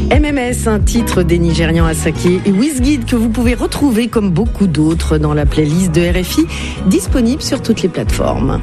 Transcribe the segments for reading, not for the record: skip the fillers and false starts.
MMS, un titre des Nigérians Asake et Wizkid que vous pouvez retrouver comme beaucoup d'autres dans la playlist de RFI, disponible sur toutes les plateformes.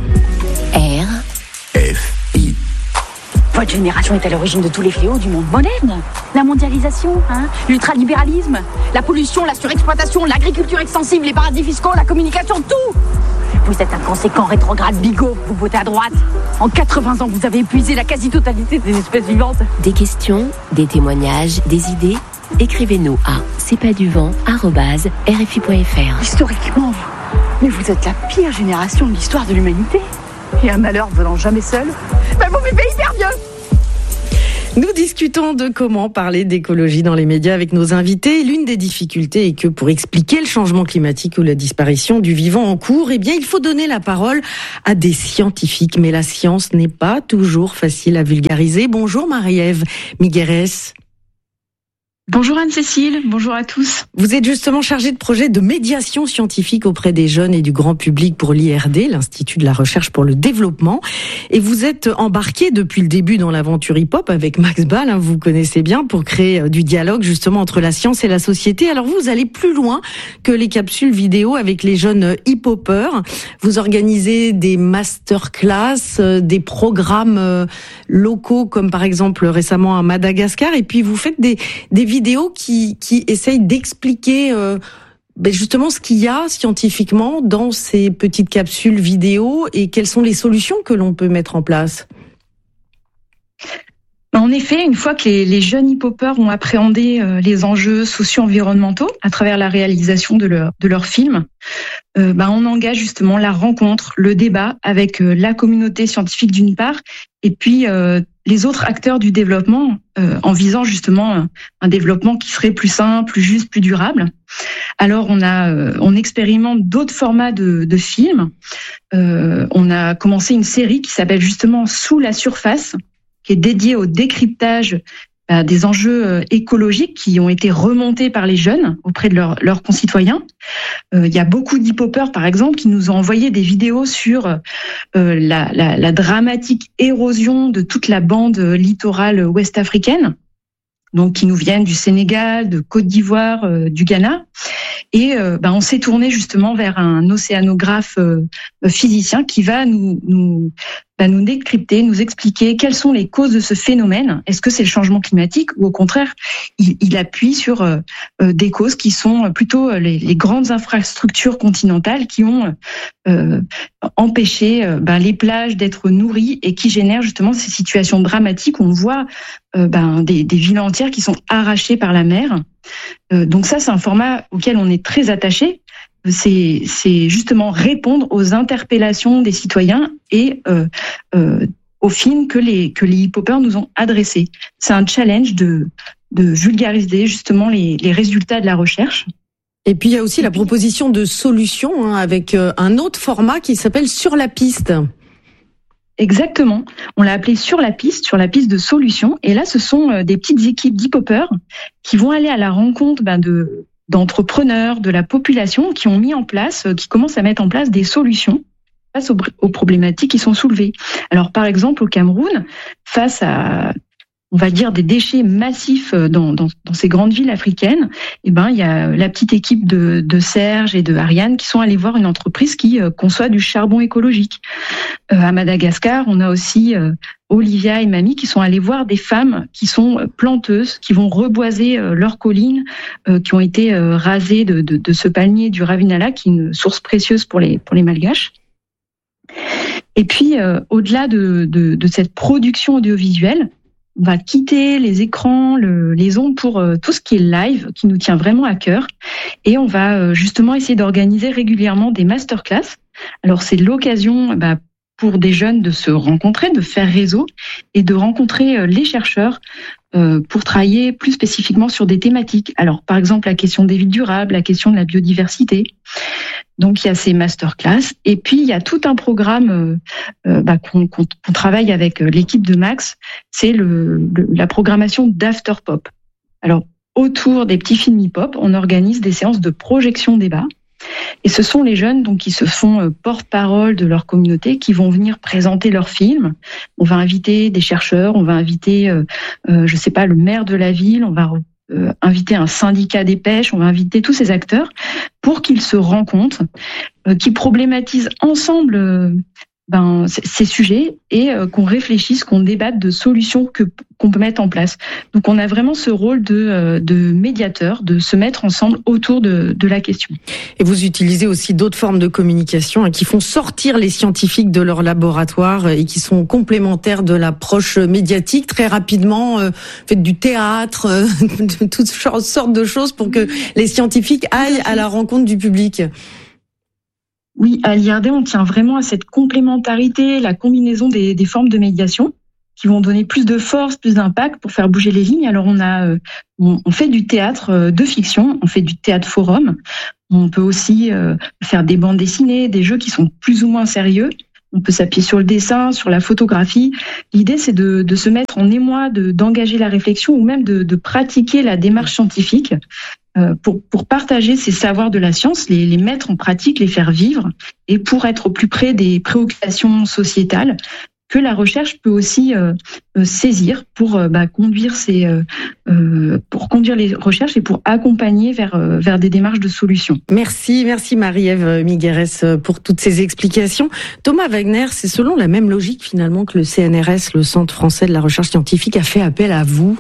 RFI. Votre génération est à l'origine de tous les fléaux du monde moderne. La mondialisation, l'ultralibéralisme, la pollution, la surexploitation, l'agriculture extensive, les paradis fiscaux, la communication, tout. Vous êtes inconséquent, rétrograde, bigot, vous votez à droite. En 80 ans, vous avez épuisé la quasi-totalité des espèces vivantes. Des questions, des témoignages, des idées. Écrivez-nous à cestpaduvant@rfi.fr. Historiquement, mais vous êtes la pire génération de l'histoire de l'humanité. Et un malheur venant jamais seul, vous vivez hyper vieux. Nous discutons de comment parler d'écologie dans les médias avec nos invités. L'une des difficultés est que pour expliquer le changement climatique ou la disparition du vivant en cours, il faut donner la parole à des scientifiques. Mais la science n'est pas toujours facile à vulgariser. Bonjour Marie-Ève Migueres. Bonjour Anne-Cécile, bonjour à tous. Vous êtes justement chargée de projet de médiation scientifique auprès des jeunes et du grand public pour l'IRD, l'Institut de la Recherche pour le Développement. Et vous êtes embarquée depuis le début dans l'aventure hip-hop avec Max Ball, vous connaissez bien, pour créer du dialogue justement entre la science et la société. Alors vous allez plus loin que les capsules vidéo avec les jeunes hip-hopeurs. Vous organisez des masterclass, des programmes locaux comme par exemple récemment à Madagascar. Et puis vous faites des vidéos qui essayent d'expliquer justement ce qu'il y a scientifiquement dans ces petites capsules vidéo et quelles sont les solutions que l'on peut mettre en place. En effet, une fois que les jeunes hip-hopeurs ont appréhendé les enjeux socio-environnementaux à travers la réalisation de leurs films, on engage justement la rencontre, le débat avec la communauté scientifique d'une part et puis les autres acteurs du développement en visant justement un développement qui serait plus sain, plus juste, plus durable. Alors on expérimente d'autres formats de films. On a commencé une série qui s'appelle justement Sous la surface, qui est dédiée au décryptage des enjeux écologiques qui ont été remontés par les jeunes auprès de leurs concitoyens. Il y a beaucoup d'hip-hopeurs, par exemple, qui nous ont envoyé des vidéos sur la dramatique érosion de toute la bande littorale ouest-africaine, donc qui nous viennent du Sénégal, de Côte d'Ivoire, du Ghana. Et on s'est tourné justement vers un océanographe physicien qui va nous décrypter, nous expliquer quelles sont les causes de ce phénomène. Est-ce que c'est le changement climatique ou au contraire, il appuie sur des causes qui sont plutôt les grandes infrastructures continentales qui ont empêché les plages d'être nourries et qui génèrent justement ces situations dramatiques où on voit des villes entières qui sont arrachées par la mer. Donc ça, c'est un format auquel on est très attaché. C'est justement répondre aux interpellations des citoyens et aux films que les hip-hopeurs nous ont adressés. C'est un challenge de vulgariser justement les résultats de la recherche. Et puis il y a aussi la proposition de solutions avec un autre format qui s'appelle Sur la piste. Exactement. On l'a appelé Sur la piste de solutions. Et là, ce sont des petites équipes d'hip-hopeurs qui vont aller à la rencontre d'entrepreneurs, de la population qui ont mis en place, qui commencent à mettre en place des solutions face aux problématiques qui sont soulevées. Alors, par exemple, au Cameroun, face à, on va dire, des déchets massifs dans ces grandes villes africaines, il y a la petite équipe de Serge et de Ariane qui sont allés voir une entreprise qui conçoit du charbon écologique. À Madagascar, on a aussi Olivia et Mamie qui sont allés voir des femmes qui sont planteuses, qui vont reboiser leurs collines qui ont été rasées de ce palmier du Ravinala, qui est une source précieuse pour les Malgaches. Et puis, au-delà de cette production audiovisuelle, on va quitter les écrans, les ondes pour tout ce qui est live, qui nous tient vraiment à cœur. Et on va justement essayer d'organiser régulièrement des masterclass. Alors, c'est l'occasion pour des jeunes de se rencontrer, de faire réseau et de rencontrer les chercheurs pour travailler plus spécifiquement sur des thématiques. Alors, par exemple, la question des villes durables, la question de la biodiversité. Donc, il y a ces masterclass. Et puis, il y a tout un programme qu'on travaille avec l'équipe de Max. C'est la programmation d'Afterpop. Alors, autour des petits films hip-hop, on organise des séances de projection débat Et ce sont les jeunes donc qui se font porte-parole de leur communauté, qui vont venir présenter leurs films. On va inviter des chercheurs, on va inviter, je sais pas, le maire de la ville, on va inviter un syndicat des pêches, on va inviter tous ces acteurs pour qu'ils se rencontrent, qu'ils problématisent ensemble ces sujets et qu'on réfléchisse, qu'on débatte de solutions qu'on peut mettre en place. Donc on a vraiment ce rôle de médiateur, de se mettre ensemble autour de la question. Et vous utilisez aussi d'autres formes de communication qui font sortir les scientifiques de leur laboratoire et qui sont complémentaires de l'approche médiatique. Très rapidement, faites du théâtre, toutes sortes de choses pour que les scientifiques aillent à la rencontre du public. Oui, à l'IRD, on tient vraiment à cette complémentarité, la combinaison des formes de médiation qui vont donner plus de force, plus d'impact pour faire bouger les lignes. Alors on fait du théâtre de fiction, on fait du théâtre forum. On peut aussi faire des bandes dessinées, des jeux qui sont plus ou moins sérieux. On peut s'appuyer sur le dessin, sur la photographie. L'idée, c'est de se mettre en émoi, d'engager la réflexion ou même de pratiquer la démarche scientifique pour partager ces savoirs de la science, les mettre en pratique, les faire vivre et pour être au plus près des préoccupations sociétales que la recherche peut aussi saisir pour conduire les recherches et pour accompagner vers des démarches de solutions. Merci Marie-Ève Miguérès pour toutes ces explications. Thomas Wagner, c'est selon la même logique finalement que le CNRS, le Centre français de la recherche scientifique, a fait appel à vous?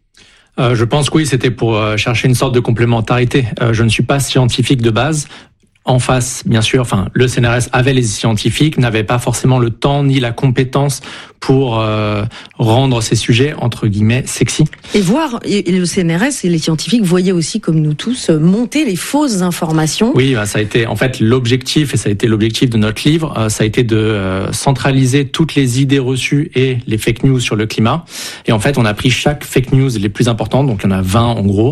Je pense que oui, c'était pour chercher une sorte de complémentarité. Je ne suis pas scientifique de base. En face, bien sûr, le CNRS avait les scientifiques, n'avait pas forcément le temps ni la compétence pour rendre ces sujets, entre guillemets, sexy. Et le CNRS et les scientifiques voyaient aussi, comme nous tous, monter les fausses informations. Oui, ça a été en fait l'objectif, et ça a été l'objectif de notre livre, ça a été de centraliser toutes les idées reçues et les fake news sur le climat. Et en fait, on a pris chaque fake news les plus importantes, donc il y en a 20 en gros.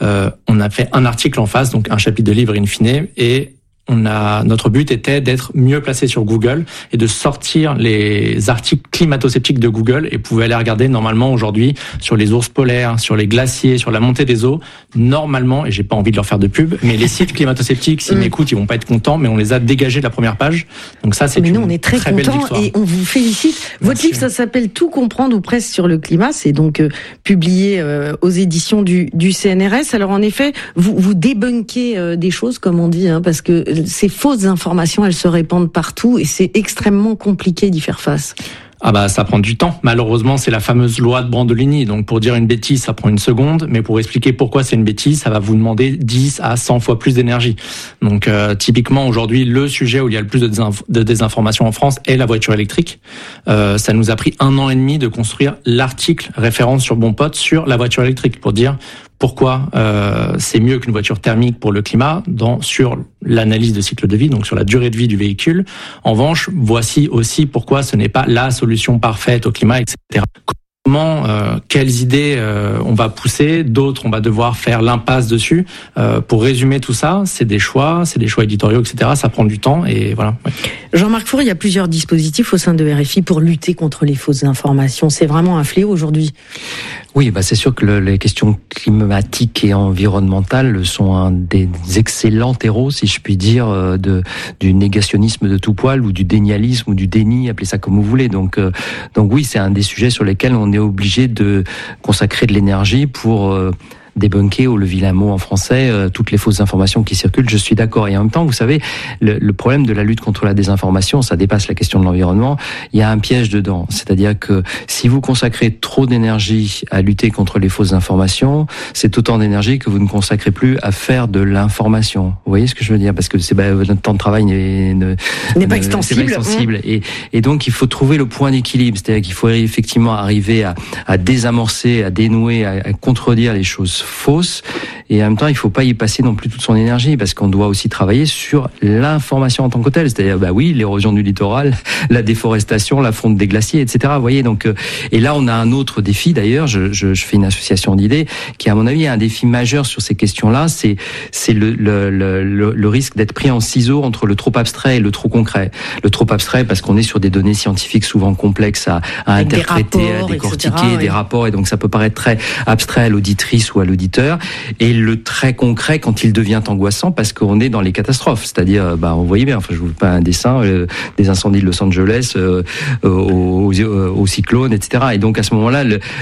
On a fait un article en face, donc un chapitre de livre in fine, et notre but était d'être mieux placé sur Google et de sortir les articles climato-sceptiques de Google et pouvait aller regarder normalement aujourd'hui sur les ours polaires, sur les glaciers, sur la montée des eaux. Normalement, et j'ai pas envie de leur faire de pub, mais les sites climato-sceptiques, s'ils m'écoutent, ils vont pas être contents, mais on les a dégagés de la première page. Donc ça, c'est nous, on est très contents et on vous félicite. Votre livre, ça s'appelle Tout comprendre ou presque sur le climat. C'est donc publié aux éditions du CNRS. Alors en effet, vous débunkez des choses, comme on dit, parce que ces fausses informations, elles se répandent partout et c'est extrêmement compliqué d'y faire face. Ça prend du temps. Malheureusement, c'est la fameuse loi de Brandolini. Donc, pour dire une bêtise, ça prend une seconde. Mais pour expliquer pourquoi c'est une bêtise, ça va vous demander 10 à 100 fois plus d'énergie. Donc, typiquement, aujourd'hui, le sujet où il y a le plus de désinformation en France est la voiture électrique. Ça nous a pris 1 an et demi de construire l'article référence sur Bon Pote sur la voiture électrique pour dire pourquoi c'est mieux qu'une voiture thermique pour le climat sur l'analyse de cycle de vie, donc sur la durée de vie du véhicule. En revanche, voici aussi pourquoi ce n'est pas la solution parfaite au climat, etc. Comment, quelles idées on va pousser, d'autres on va devoir faire l'impasse dessus. Pour résumer tout ça, c'est des choix éditoriaux, etc. Ça prend du temps et voilà. Ouais. Jean-Marc Four, il y a plusieurs dispositifs au sein de RFI pour lutter contre les fausses informations. C'est vraiment un fléau aujourd'hui. Oui, c'est sûr que les questions climatiques et environnementales sont un des excellents terreaux, si je puis dire, du négationnisme de tout poil ou du dénialisme ou du déni, appelez ça comme vous voulez. Donc oui, c'est un des sujets sur lesquels on est obligé de consacrer de l'énergie pour débunker, ou le vilain mot en français, toutes les fausses informations qui circulent. Je suis d'accord. Et en même temps, vous savez, le problème de la lutte contre la désinformation, ça dépasse la question de l'environnement. Il y a un piège dedans. C'est-à-dire que si vous consacrez trop d'énergie à lutter contre les fausses informations, c'est autant d'énergie que vous ne consacrez plus à faire de l'information. Vous voyez ce que je veux dire? Parce que notre temps de travail n'est pas extensible. Et donc, il faut trouver le point d'équilibre. C'est-à-dire qu'il faut effectivement arriver à désamorcer, à dénouer, à contredire les choses fausses, et en même temps il faut pas y passer non plus toute son énergie, parce qu'on doit aussi travailler sur l'information en tant que telle, c'est-à-dire oui, l'érosion du littoral, la déforestation, la fonte des glaciers, etc. Vous voyez, donc et là on a un autre défi d'ailleurs, je fais une association d'idées qui à mon avis est un défi majeur sur ces questions-là, c'est le risque d'être pris en ciseaux entre le trop abstrait et le trop concret. Le trop abstrait parce qu'on est sur des données scientifiques souvent complexes à interpréter, à décortiquer, des rapports, et donc ça peut paraître très abstrait à l'auditrice ou à l'auditeur, l'auditeur, et le très concret quand il devient angoissant parce qu'on est dans les catastrophes. C'est-à-dire, vous voyez bien, je vous fais pas un dessin, des incendies de Los Angeles, au cyclone, etc. Et donc à ce moment-là,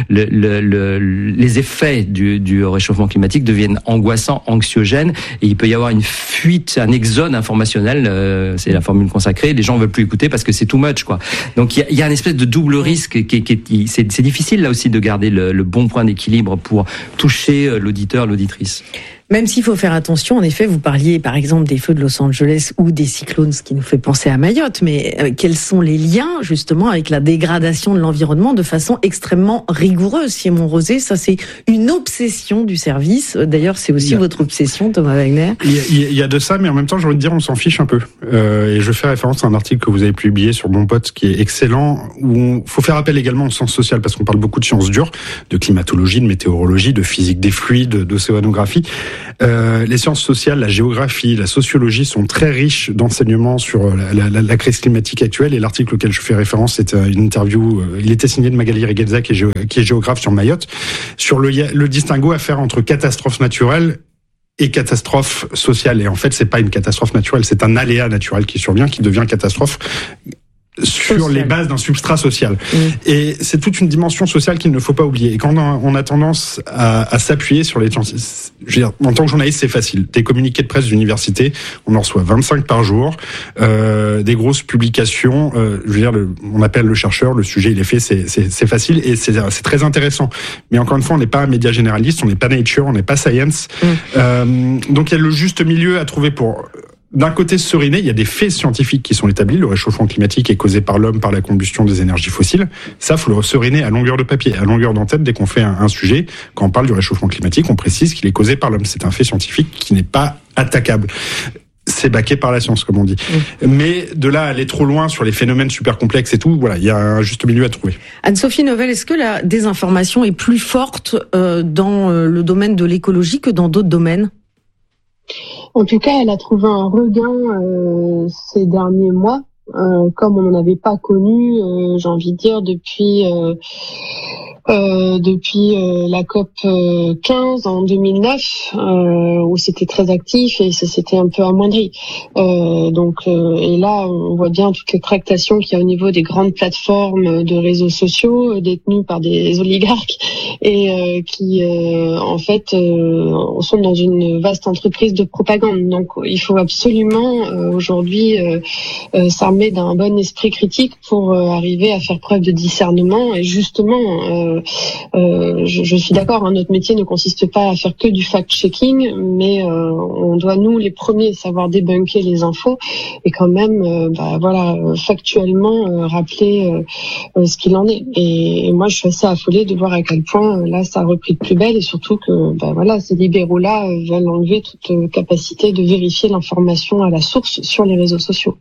les effets du réchauffement climatique deviennent angoissants, anxiogènes, et il peut y avoir une fuite, un exode informationnel, c'est la formule consacrée, les gens veulent plus écouter parce que c'est too much, quoi. Donc il y a une espèce de double risque c'est difficile là aussi de garder le bon point d'équilibre pour toucher l'auditeur, l'auditrice. Même s'il faut faire attention, en effet, vous parliez par exemple des feux de Los Angeles ou des cyclones, ce qui nous fait penser à Mayotte, mais quels sont les liens justement avec la dégradation de l'environnement de façon extrêmement rigoureuse? Simon Rosé, ça c'est une obsession du service, d'ailleurs c'est aussi votre obsession, Thomas Wagner. Il y a de ça, mais en même temps j'ai envie de dire on s'en fiche un peu. Et je fais référence à un article que vous avez publié sur Bon Pote qui est excellent, où il faut faire appel également au sens social, parce qu'on parle beaucoup de sciences dures, de climatologie, de météorologie, de physique des fluides, d'océanographie. Les sciences sociales, la géographie, la sociologie sont très riches d'enseignements sur la crise climatique actuelle, et l'article auquel je fais référence, c'est une interview, il était signé de Magali Reguelza qui est géographe sur Mayotte, sur le distinguo à faire entre catastrophe naturelle et catastrophe sociale. Et en fait, c'est pas une catastrophe naturelle, c'est un aléa naturel qui survient, qui devient catastrophe sur les bases d'un substrat social. Et c'est toute une dimension sociale qu'il ne faut pas oublier. Et quand on a tendance à s'appuyer sur les... Je veux dire, en tant que journaliste, c'est facile. Des communiqués de presse d'université, on en reçoit 25 par jour. Des grosses publications, je veux dire, on appelle le chercheur, le sujet il est fait, c'est facile et c'est très intéressant. Mais encore une fois, on n'est pas un média généraliste, on n'est pas Nature, on n'est pas Science. Donc il y a le juste milieu à trouver pour... D'un côté, se seriner, il y a des faits scientifiques qui sont établis. Le réchauffement climatique est causé par l'homme, par la combustion des énergies fossiles. Ça, faut le seriner à longueur de papier, à longueur d'entête. Dès qu'on fait un sujet, quand on parle du réchauffement climatique, on précise qu'il est causé par l'homme. C'est un fait scientifique qui n'est pas attaquable. C'est baqué par la science, comme on dit. Mais de là à aller trop loin sur les phénomènes super complexes et tout, voilà, il y a un juste milieu à trouver. Anne-Sophie Novelle, est-ce que la désinformation est plus forte dans le domaine de l'écologie que dans d'autres domaines ? En tout cas, elle a trouvé un regain ces derniers mois, comme on n'en avait pas connu, j'ai envie de dire, depuis la COP 15 en 2009, où c'était très actif et ça s'était un peu amoindri. Et là, on voit bien toutes les tractations qu'il y a au niveau des grandes plateformes de réseaux sociaux détenues par des oligarques et qui, en fait, sont dans une vaste entreprise de propagande. Donc, il faut absolument aujourd'hui s'armer d'un bon esprit critique pour arriver à faire preuve de discernement et justement je suis d'accord, notre métier ne consiste pas à faire que du fact-checking, mais on doit, nous, les premiers, savoir débunker les infos et quand même, factuellement rappeler ce qu'il en est. Et moi, je suis assez affolée de voir à quel point, là, ça a repris de plus belle et surtout que, ces libéraux-là veulent enlever toute capacité de vérifier l'information à la source sur les réseaux sociaux.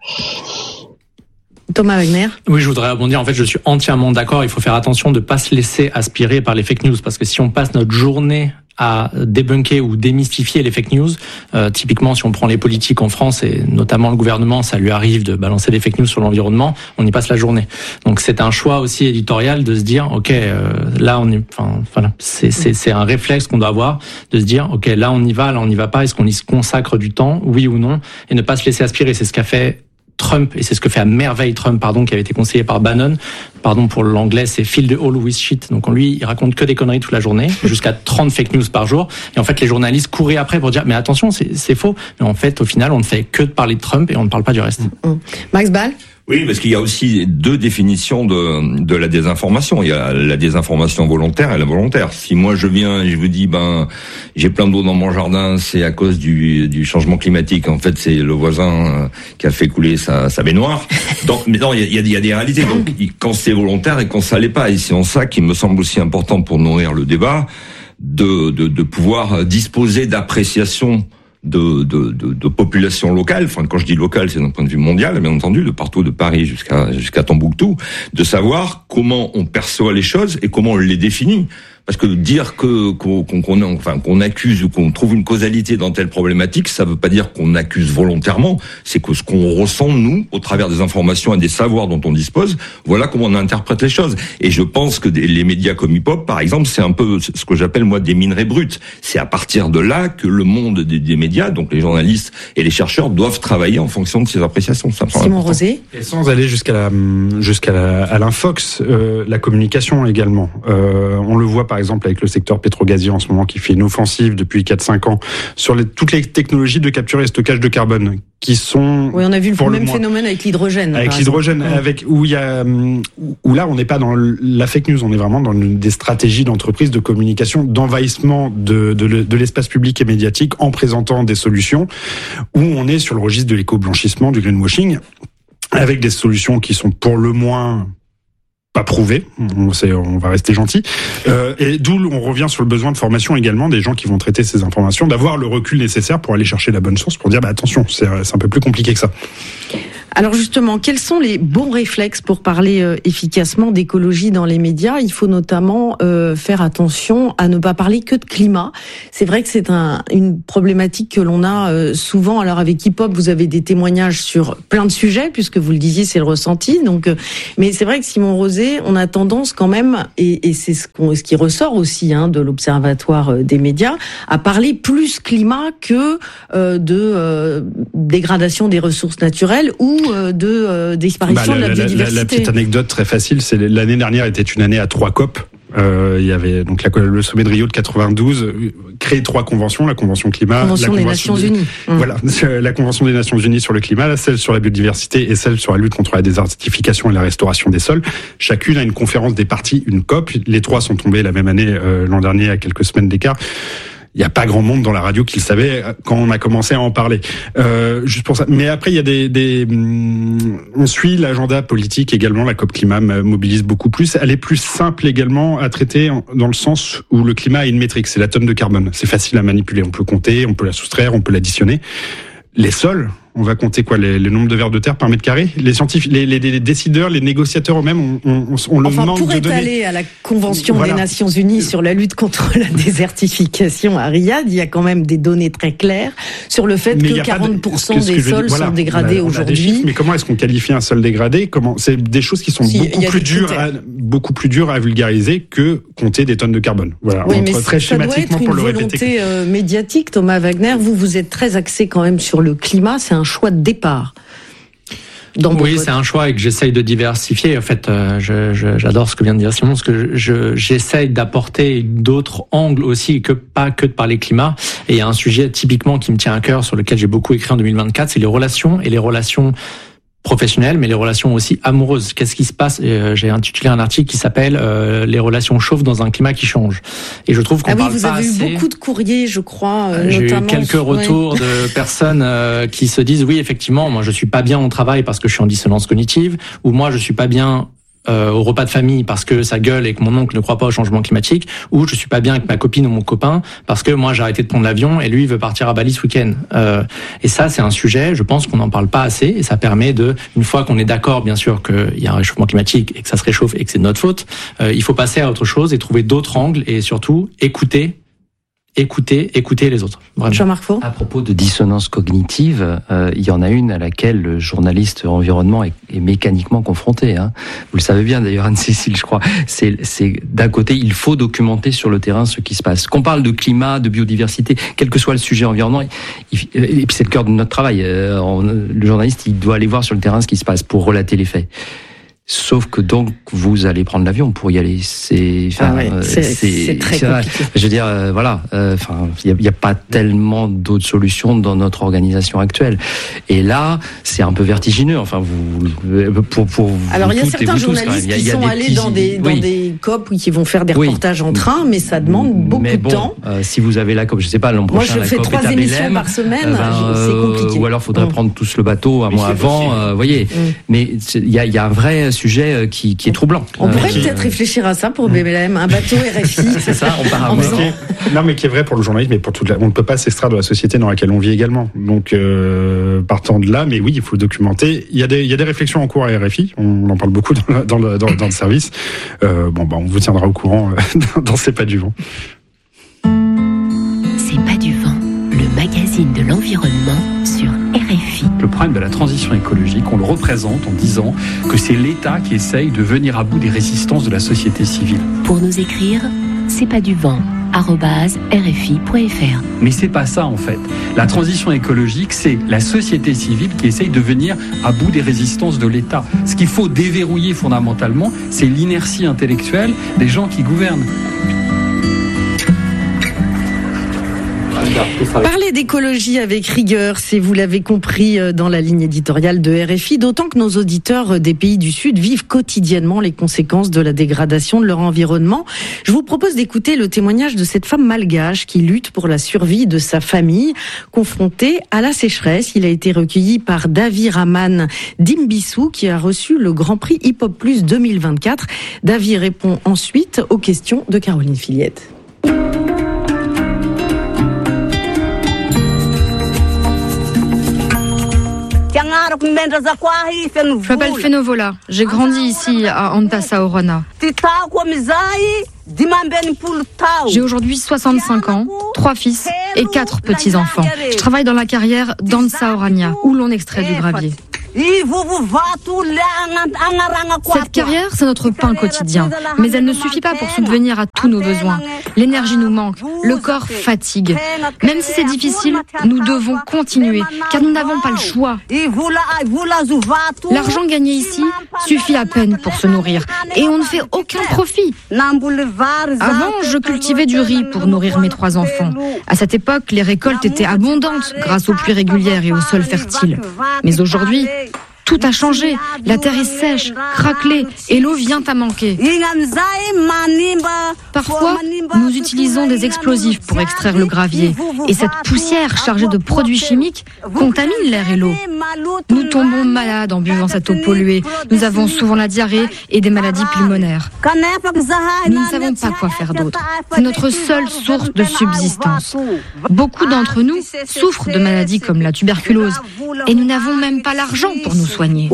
Thomas Wagner. Oui, je voudrais rebondir. En fait, je suis entièrement d'accord. Il faut faire attention de ne pas se laisser aspirer par les fake news, parce que si on passe notre journée à débunker ou démystifier les fake news, typiquement si on prend les politiques en France et notamment le gouvernement, ça lui arrive de balancer des fake news sur l'environnement, on y passe la journée. Donc c'est un choix aussi éditorial de se dire là on est, c'est un réflexe qu'on doit avoir de se dire là on y va pas, est-ce qu'on y se consacre du temps, oui ou non, et ne pas se laisser aspirer. C'est ce qu'a fait Trump, et c'est ce que fait à merveille Trump, qui avait été conseillé par Bannon. Pour l'anglais, c'est fill the hole with shit. Donc lui, il raconte que des conneries toute la journée, jusqu'à 30 fake news par jour. Et en fait, les journalistes couraient après pour dire, mais attention, c'est faux. Mais en fait, au final, on ne fait que de parler de Trump et on ne parle pas du reste. Max Ball. Oui, parce qu'il y a aussi deux définitions de la désinformation. Il y a la désinformation volontaire et la volontaire. Si moi je viens et je vous dis j'ai plein d'eau dans mon jardin, c'est à cause du changement climatique. En fait, c'est le voisin qui a fait couler sa baignoire. Donc, mais non, il y a des réalités. Donc, quand c'est volontaire et quand ça l'est pas, et c'est en ça qu'il me semble aussi important pour nourrir le débat de pouvoir disposer d'appréciations de population locale, quand je dis locale, c'est d'un point de vue mondial, bien entendu, de partout, de Paris jusqu'à Tombouctou, de savoir comment on perçoit les choses et comment on les définit. Parce que dire qu'on accuse ou qu'on trouve une causalité dans telle problématique, ça veut pas dire qu'on accuse volontairement. C'est que ce qu'on ressent, nous, au travers des informations et des savoirs dont on dispose, voilà comment on interprète les choses. Et je pense que les médias comme Hip-Hop, par exemple, c'est un peu ce que j'appelle, moi, des minerais bruts. C'est à partir de là que le monde des médias, donc les journalistes et les chercheurs, doivent travailler en fonction de ces appréciations. Simon Rosé. Et sans aller jusqu'à l'infox, la communication également. On le voit par exemple avec le secteur pétrogazier en ce moment qui fait une offensive depuis 4-5 ans sur toutes les technologies de capture et stockage de carbone qui sont... Oui, on a vu le même phénomène avec l'hydrogène. Avec l'hydrogène, où là on n'est pas dans la fake news, on est vraiment dans des stratégies d'entreprise, de communication, d'envahissement de l'espace public et médiatique en présentant des solutions où on est sur le registre de l'éco-blanchissement, du greenwashing, avec des solutions qui sont pour le moins pas prouvées, on va rester gentil, et d'où on revient sur le besoin de formation également des gens qui vont traiter ces informations, d'avoir le recul nécessaire pour aller chercher la bonne source, pour dire attention, c'est un peu plus compliqué que ça. Alors justement, quels sont les bons réflexes pour parler efficacement d'écologie dans les médias ? Il faut notamment faire attention à ne pas parler que de climat. C'est vrai que c'est une problématique que l'on a souvent. Alors avec Hip-Hop, vous avez des témoignages sur plein de sujets, puisque vous le disiez, c'est le ressenti. Donc, mais c'est vrai que Simon Rosé, on a tendance quand même, et c'est ce qui ressort aussi de l'Observatoire des médias, à parler plus climat que de dégradation des ressources naturelles ou de disparition de la biodiversité. La petite anecdote très facile, c'est l'année dernière était une année à 3 COP. Il y avait donc le sommet de Rio de 92, créé 3 conventions, la convention climat, la convention des Nations Unies. Voilà, la convention des Nations Unies sur le climat, celle sur la biodiversité et celle sur la lutte contre la désertification et la restauration des sols. Chacune a une conférence des parties, une COP. Les 3 sont tombées la même année l'an dernier à quelques semaines d'écart. Il n'y a pas grand monde dans la radio qui le savait quand on a commencé à en parler. Juste pour ça. Mais après, il y a on suit l'agenda politique également. La COP climat mobilise beaucoup plus. Elle est plus simple également à traiter dans le sens où le climat a une métrique. C'est la tonne de carbone. C'est facile à manipuler. On peut compter, on peut la soustraire, on peut l'additionner. Les sols, on va compter quoi, le nombre de vers de terre par mètre carré. Les scientifiques, les décideurs, les négociateurs eux-mêmes, on le manque pour de données. aller à la Convention des Nations Unies sur la lutte contre la désertification à Riyad, il y a quand même des données très claires sur le fait que 40% des sols sont dégradés aujourd'hui. Mais comment est-ce qu'on qualifie un sol dégradé ? C'est des choses qui sont beaucoup plus dures à vulgariser que compter des tonnes de carbone. Voilà, oui, mais très schématiquement pour le répéter. Ça doit être une volonté médiatique. Thomas Wagner, vous êtes très axé quand même sur le climat. C'est un choix de départ. Oui, c'est un choix et que j'essaye de diversifier. En fait, j'adore ce que vient de dire Simon, parce que j'essaye d'apporter d'autres angles aussi, pas que de parler climat. Et il y a un sujet typiquement qui me tient à cœur, sur lequel j'ai beaucoup écrit en 2024, c'est les relations professionnelles, mais les relations aussi amoureuses. Qu'est-ce qui se passe ? J'ai intitulé un article qui s'appelle les relations chauves dans un climat qui change. Et je trouve qu'on parle pas assez. Vous avez eu beaucoup de courriers, je crois. J'ai eu quelques retours de personnes qui se disent oui, effectivement, moi je suis pas bien au travail parce que je suis en dissonance cognitive, ou moi je suis pas bien au repas de famille parce que ça gueule et que mon oncle ne croit pas au changement climatique, ou je suis pas bien avec ma copine ou mon copain parce que moi j'ai arrêté de prendre l'avion et lui il veut partir à Bali ce week-end. Et ça c'est un sujet, je pense qu'on n'en parle pas assez, et ça permet une fois qu'on est d'accord bien sûr qu'il y a un réchauffement climatique et que ça se réchauffe et que c'est de notre faute, il faut passer à autre chose et trouver d'autres angles et surtout écouter les autres. Jean-Marc Four. À propos de dissonance cognitive, il y en a une à laquelle le journaliste environnement est mécaniquement confronté. Vous le savez bien d'ailleurs, Anne-Cécile, je crois. C'est d'un côté, il faut documenter sur le terrain ce qui se passe. Qu'on parle de climat, de biodiversité, quel que soit le sujet environnement, et puis c'est le cœur de notre travail. Le journaliste, il doit aller voir sur le terrain ce qui se passe pour relater les faits. Sauf que donc vous allez prendre l'avion pour y aller. C'est très compliqué. Je veux dire, voilà. Il y a pas tellement d'autres solutions dans notre organisation actuelle. Et là, c'est un peu vertigineux. Enfin, pour alors il y a certains journalistes qui sont allés dans des COP qui vont faire des reportages en train, mais ça demande beaucoup de temps. Si vous avez la COP, je sais pas, l'an prochain, moi je fais 3 émissions par semaine. C'est compliqué. Ou alors faudrait prendre tous le bateau un mois avant. Voyez. Mais il y a un vrai sujet qui est troublant. On pourrait peut-être réfléchir à ça pour BLM, un bateau RFI. C'est ça, on part à bord. Non, mais qui est vrai pour le journalisme, mais pour on ne peut pas s'extraire de la société dans laquelle on vit également. Donc, partant de là, mais oui, il faut documenter. Il y a des réflexions en cours à RFI. On en parle beaucoup dans le service. On vous tiendra au courant dans C'est pas du vent. C'est pas du vent, le magazine de l'environnement sur RFI. Le problème de la transition écologique, on le représente en disant que c'est l'État qui essaye de venir à bout des résistances de la société civile. Pour nous écrire, c'est pas du vent @rfi.fr. Mais c'est pas ça en fait. La transition écologique, c'est la société civile qui essaye de venir à bout des résistances de l'État. Ce qu'il faut déverrouiller fondamentalement, c'est l'inertie intellectuelle des gens qui gouvernent. Parler d'écologie avec rigueur, c'est, vous l'avez compris, dans la ligne éditoriale de RFI, d'autant que nos auditeurs des pays du Sud vivent quotidiennement les conséquences de la dégradation de leur environnement. Je vous propose d'écouter le témoignage de cette femme malgache qui lutte pour la survie de sa famille, confrontée à la sécheresse. Il a été recueilli par Davi Raman Dimbissou, qui a reçu le Grand Prix Hip Hop Plus 2024. Davi répond ensuite aux questions de Caroline Fillette. Je m'appelle Fenovola. J'ai grandi ici à Antassaorana. J'ai aujourd'hui 65 ans, 3 fils et 4 petits-enfants. Je travaille dans la carrière d'Antassaorana, où l'on extrait du gravier. Cette carrière, c'est notre pain quotidien, mais elle ne suffit pas pour subvenir à tous nos besoins. L'énergie nous manque, le corps fatigue. Même si c'est difficile, nous devons continuer, car nous n'avons pas le choix. L'argent gagné ici suffit à peine pour se nourrir, et on ne fait aucun profit. Avant, je cultivais du riz pour nourrir mes 3 enfants. À cette époque, les récoltes étaient abondantes grâce aux pluies régulières et au sol fertile. Mais aujourd'hui, tout a changé. La terre est sèche, craquelée et l'eau vient à manquer. Parfois, nous utilisons des explosifs pour extraire le gravier. Et cette poussière chargée de produits chimiques contamine l'air et l'eau. Nous tombons malades en buvant cette eau polluée. Nous avons souvent la diarrhée et des maladies pulmonaires. Nous ne savons pas quoi faire d'autre. C'est notre seule source de subsistance. Beaucoup d'entre nous souffrent de maladies comme la tuberculose. Et nous n'avons même pas l'argent pour nous soigner.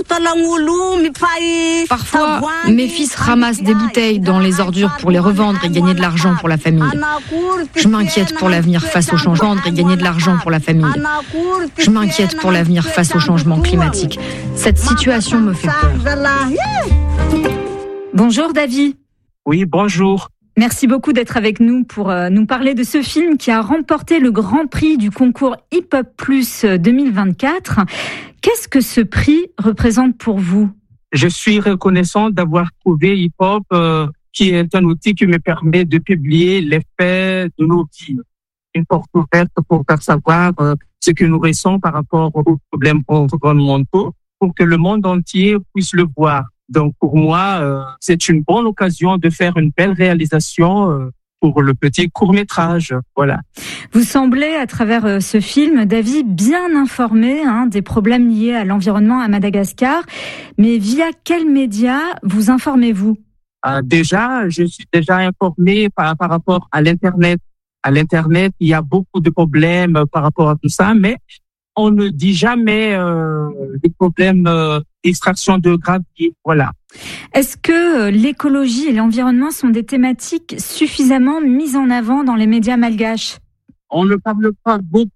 Parfois, mes fils ramassent des bouteilles dans les ordures pour les revendre et gagner de l'argent pour la famille. Je m'inquiète pour l'avenir face au changement et gagner de l'argent pour la famille. Je m'inquiète pour l'avenir face au changement climatique. Cette situation me fait peur. Bonjour Davi. Oui, bonjour. Merci beaucoup d'être avec nous pour nous parler de ce film qui a remporté le Grand Prix du concours Hip Hop Plus 2024. Qu'est-ce que ce prix représente pour vous ? Je suis reconnaissant d'avoir trouvé Hip Hop, qui est un outil qui me permet de publier les faits de nos vies. Une porte ouverte pour faire savoir ce que nous ressentons par rapport aux problèmes environnementaux, pour que le monde entier puisse le voir. Donc pour moi, c'est une bonne occasion de faire une belle réalisation pour le petit court-métrage. Voilà. Vous semblez, à travers ce film, Davi, bien informé des problèmes liés à l'environnement à Madagascar. Mais via quels médias vous informez-vous ? Déjà, je suis déjà informé par rapport à l'Internet. À l'Internet, il y a beaucoup de problèmes par rapport à tout ça, mais on ne dit jamais des problèmes d'extraction de gravier. Voilà. Est-ce que l'écologie et l'environnement sont des thématiques suffisamment mises en avant dans les médias malgaches ? On ne parle pas beaucoup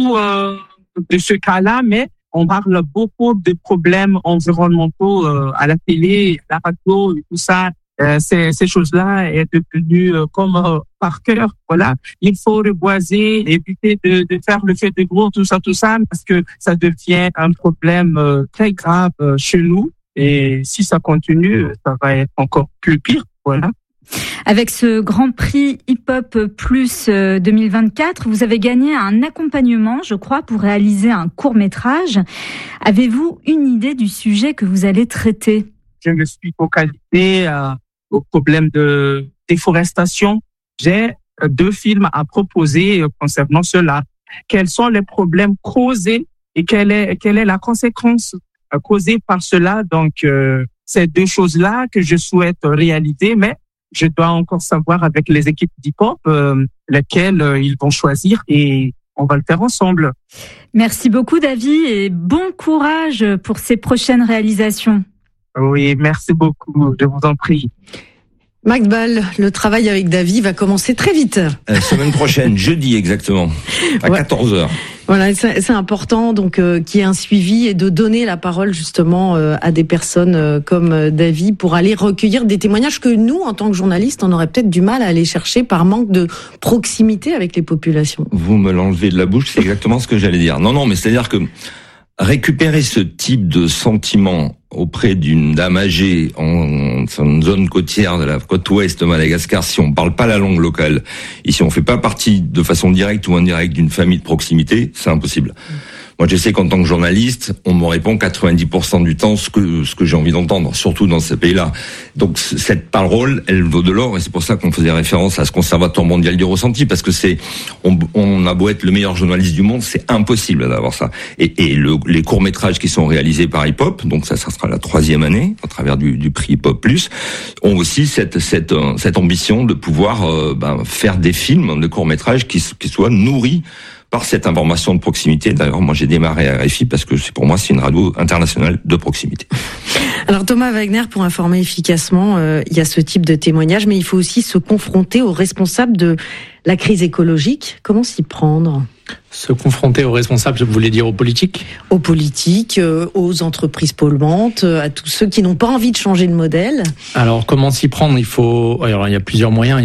de ce cas-là, mais on parle beaucoup de problèmes environnementaux à la télé, à la radio et tout ça. Ces choses-là est devenues comme par cœur. Voilà, il faut reboiser, éviter de faire le feu de gros, tout ça, parce que ça devient un problème très grave chez nous. Et si ça continue, ça va être encore plus pire. Voilà. Avec ce Grand Prix Hip Hop Plus 2024, vous avez gagné un accompagnement, je crois, pour réaliser un court-métrage. Avez-vous une idée du sujet que vous allez traiter ? Je me suis focalisé au problème de déforestation. J'ai 2 films à proposer concernant cela. Quels sont les problèmes causés et quelle est la conséquence causée par cela? Donc, ces deux choses-là que je souhaite réaliser, mais je dois encore savoir avec les équipes d'Hip-Hop lesquelles ils vont choisir et on va le faire ensemble. Merci beaucoup, David, et bon courage pour ces prochaines réalisations. Oui, merci beaucoup, je vous en prie. Max Ball, le travail avec David va commencer très vite. Semaine prochaine, jeudi exactement, à 14h. Voilà, c'est important donc qu'il y ait un suivi et de donner la parole justement à des personnes comme David pour aller recueillir des témoignages que nous, en tant que journalistes, on aurait peut-être du mal à aller chercher par manque de proximité avec les populations. Vous me l'enlevez de la bouche, c'est exactement ce que j'allais dire. Non, mais c'est-à-dire que récupérer ce type de sentiment auprès d'une dame âgée en zone côtière de la côte ouest de Madagascar, si on parle pas la langue locale et si on fait pas partie de façon directe ou indirecte d'une famille de proximité, c'est impossible. Moi, je sais qu'en tant que journaliste, on me répond 90% du temps ce que j'ai envie d'entendre, surtout dans ces pays-là. Donc, cette parole, elle vaut de l'or, et c'est pour ça qu'on faisait référence à ce Conservatoire mondial du ressenti, parce que on a beau être le meilleur journaliste du monde, c'est impossible d'avoir ça. Et les courts-métrages qui sont réalisés par Hip-Hop, donc ça sera la 3e année, à travers du prix Hip-Hop Plus, ont aussi cette ambition de pouvoir, faire des films, de courts-métrages qui soient nourris par cette information de proximité. D'ailleurs, moi, j'ai démarré à RFI parce que pour moi, c'est une radio internationale de proximité. Alors, Thomas Wagner, pour informer efficacement, il y a ce type de témoignage, mais il faut aussi se confronter aux responsables de la crise écologique. Comment s'y prendre ? Se confronter aux responsables, vous voulez dire aux politiques ? Aux politiques, aux entreprises polluantes, à tous ceux qui n'ont pas envie de changer de modèle. Alors, comment s'y prendre ? Alors, il y a plusieurs moyens.